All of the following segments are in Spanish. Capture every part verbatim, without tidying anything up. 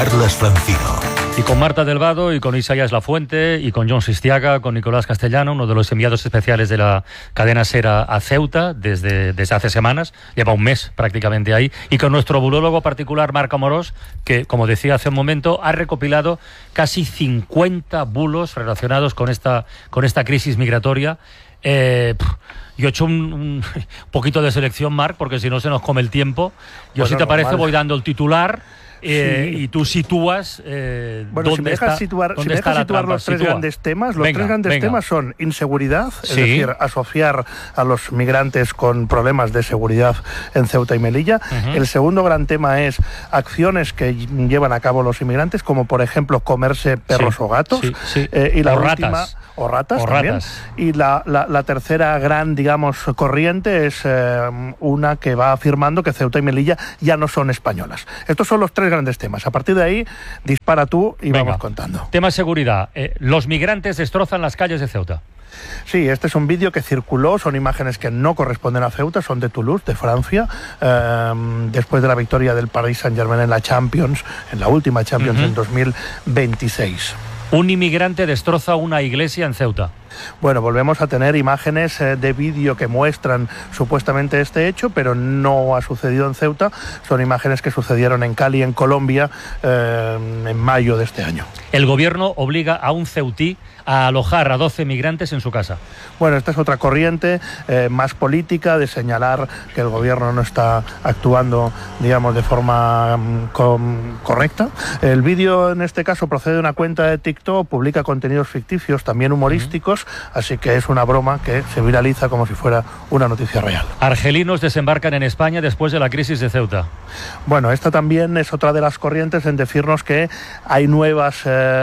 Carlas Francino. Y con Marta Delvado y con Isaías Lafuente y con John Sistiaga, con Nicolás Castellano, uno de los enviados especiales de la cadena SER a Ceuta desde, desde hace semanas, lleva un mes prácticamente ahí, y con nuestro bulólogo particular Marc Amorós, que, como decía hace un momento, ha recopilado casi cincuenta bulos relacionados con esta, con esta crisis migratoria. Eh, yo he hecho un, un poquito de selección, Marc, porque si no se nos come el tiempo. Yo, bueno, si te normal. parece, voy dando el titular. Eh, sí. Y tú sitúas eh, bueno, dónde si me dejas está, situar, si me dejas situar los tres Sitúa. grandes temas, los venga, tres grandes venga. temas son inseguridad, es sí. decir, asociar a los migrantes con problemas de seguridad en Ceuta y Melilla. Uh-huh. El segundo gran tema es acciones que llevan a cabo los inmigrantes, como por ejemplo comerse perros sí. o gatos. Sí, sí. Eh, y la o última, ratas. O ratas o también. Ratas. Y la, la, la tercera gran, digamos, corriente es eh, una que va afirmando que Ceuta y Melilla ya no son españolas. Estos son los tres grandes temas. A partir de ahí, dispara tú y Venga. vamos contando. Tema seguridad. Eh, los migrantes destrozan las calles de Ceuta. Sí, este es un vídeo que circuló, son imágenes que no corresponden a Ceuta, son de Toulouse, de Francia, eh, después de la victoria del Paris Saint-Germain en la Champions, en la última Champions uh-huh. en dos mil veintiséis. Un inmigrante destroza una iglesia en Ceuta. Bueno, volvemos a tener imágenes eh, de vídeo que muestran supuestamente este hecho, pero no ha sucedido en Ceuta. Son imágenes que sucedieron en Cali, en Colombia, eh, en mayo de este año. El gobierno obliga a un ceutí a alojar a doce migrantes en su casa. Bueno, esta es otra corriente eh, más política, de señalar que el gobierno no está actuando, digamos, de forma um, com- correcta. El vídeo, en este caso, procede de una cuenta de TikTok, publica contenidos ficticios, también humorísticos, uh-huh. así que es una broma que se viraliza como si fuera una noticia real. Argelinos desembarcan en España después de la crisis de Ceuta. Bueno, esta también es otra de las corrientes en decirnos que hay nuevas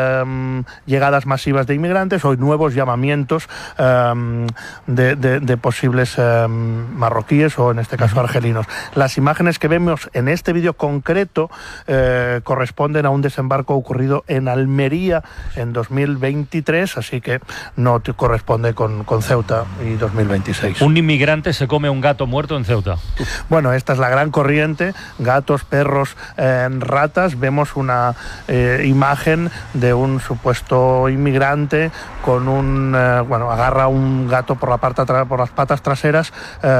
eh, llegadas masivas de inmigrantes, o nuevos llamamientos um, de, de, de posibles um, marroquíes o en este caso uh-huh. argelinos. Las imágenes que vemos en este vídeo concreto eh, corresponden a un desembarco ocurrido en Almería en dos mil veintitrés, así que no te corresponde con, con Ceuta y dos mil veintiséis. Un inmigrante se come un gato muerto en Ceuta. Bueno, esta es la gran corriente, gatos, perros, eh, ratas. Vemos una eh, imagen de un supuesto inmigrante con un, eh, bueno, agarra un gato por la parte tra- por las patas traseras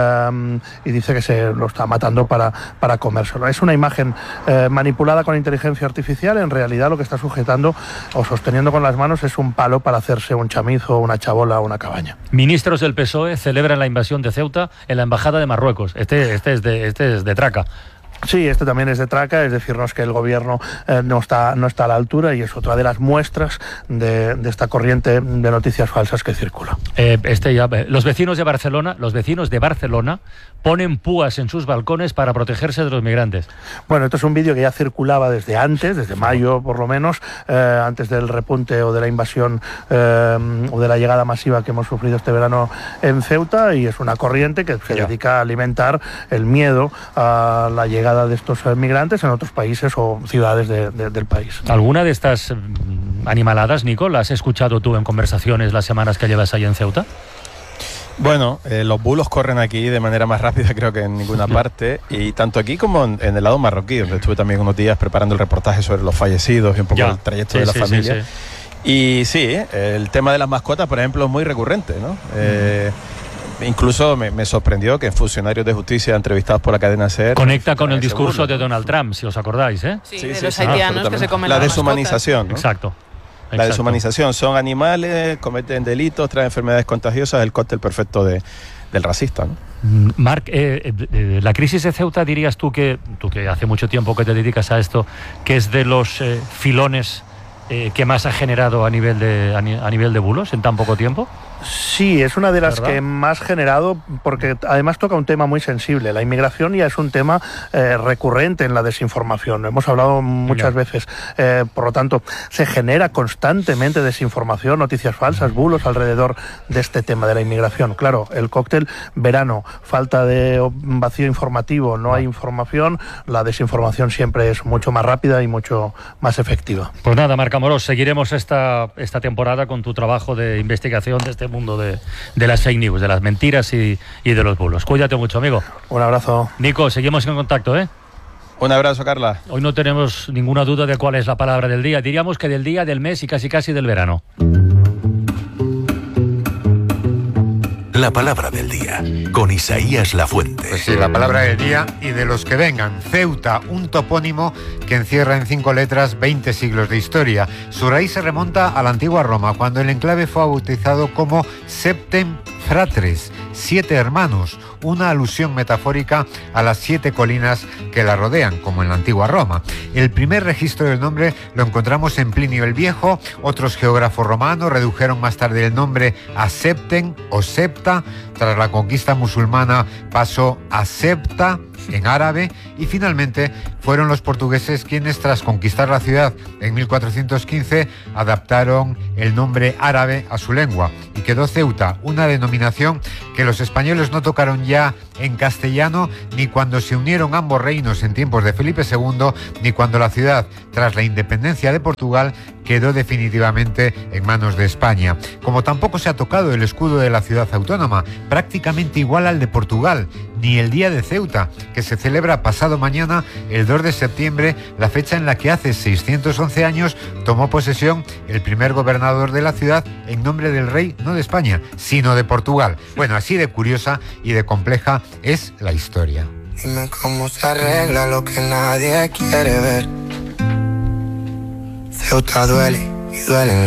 eh, y dice que se lo está matando para, para comérselo. Es una imagen eh, manipulada con inteligencia artificial. En realidad lo que está sujetando o sosteniendo con las manos es un palo para hacerse un chamizo, una chabola o una cabaña. Ministros del P S O E celebran la invasión de Ceuta en la Embajada de Marruecos. Este, este, es, de, este es de traca. Sí, este también es de traca, es decirnos que el gobierno eh, no está no está a la altura, y es otra de las muestras de, de esta corriente de noticias falsas que circula. Eh, este ya, los vecinos de Barcelona, los vecinos de Barcelona ponen púas en sus balcones para protegerse de los migrantes. Bueno, esto es un vídeo que ya circulaba desde antes, desde mayo por lo menos, eh, antes del repunte o de la invasión eh, o de la llegada masiva que hemos sufrido este verano en Ceuta, y es una corriente que se ya. dedica a alimentar el miedo a la llegada de estos migrantes en otros países o ciudades de, de, del país. ¿Alguna de estas animaladas, Nico, las has escuchado tú en conversaciones las semanas que llevas ahí en Ceuta? Bueno, eh, los bulos corren aquí de manera más rápida creo que en ninguna parte, y tanto aquí como en, en el lado marroquí, donde estuve también unos días preparando el reportaje sobre los fallecidos y un poco ya. el trayecto sí, de la sí, familia. Sí, sí. Y sí, el tema de las mascotas, por ejemplo, es muy recurrente, ¿no? Eh, mm. Incluso me, me sorprendió que funcionarios de justicia entrevistados por la cadena SER... Conecta con el discurso de Donald Trump, si os acordáis, ¿eh? Sí, sí de sí, los sí, haitianos ah, que se comen la las deshumanización, ¿no? Exacto. La Exacto. deshumanización. Son animales, cometen delitos, traen enfermedades contagiosas, el cóctel perfecto de, del racista, ¿no? Marc, eh, eh, la crisis de Ceuta, dirías tú que, tú que hace mucho tiempo que te dedicas a esto, que es de los eh, filones eh, que más ha generado a nivel de, a, ni, a nivel de bulos en tan poco tiempo? Sí, es una de las ¿verdad? que más generado, porque además toca un tema muy sensible. La inmigración ya es un tema eh, recurrente en la desinformación. Hemos hablado muchas yeah. veces. Eh, por lo tanto, se genera constantemente desinformación, noticias falsas, bulos alrededor de este tema de la inmigración. Claro, el cóctel verano, falta de vacío informativo, no hay información, la desinformación siempre es mucho más rápida y mucho más efectiva. Pues nada, Marc Amorós, seguiremos esta, esta temporada con tu trabajo de investigación de este mundo de, de las fake news, de las mentiras y, y de los bulos. Cuídate mucho, amigo. Un abrazo. Nico, seguimos en contacto, ¿eh? Un abrazo, Carla. Hoy no tenemos ninguna duda de cuál es la palabra del día. Diríamos que del día, del mes y casi casi del verano. La palabra del día, con Isaías Lafuente. Pues sí, la palabra del día y de los que vengan. Ceuta, un topónimo que encierra en cinco letras veinte siglos de historia. Su raíz se remonta a la antigua Roma, cuando el enclave fue bautizado como Septem Fratres, siete hermanos, una alusión metafórica a las siete colinas que la rodean, como en la antigua Roma. El primer registro del nombre lo encontramos en Plinio el Viejo. Otros geógrafos romanos redujeron más tarde el nombre a Septem o Septa. Tras la conquista musulmana pasó a Septa en árabe, y finalmente fueron los portugueses quienes, tras conquistar la ciudad en mil cuatrocientos quince, adaptaron el nombre árabe a su lengua y quedó Ceuta, una denominación que los españoles no tocaron ya en castellano ni cuando se unieron ambos reinos en tiempos de Felipe segundo, ni cuando la ciudad, tras la independencia de Portugal, quedó definitivamente en manos de España. Como tampoco se ha tocado el escudo de la ciudad autónoma, prácticamente igual al de Portugal, ni el Día de Ceuta, que se celebra pasado mañana, el dos de septiembre, la fecha en la que hace seiscientos once años tomó posesión el primer gobernador de la ciudad en nombre del rey, no de España, sino de Portugal. Bueno, así de curiosa y de compleja es la historia. Dime cómo se arregla lo que nadie quiere ver. Ceuta duele y duele.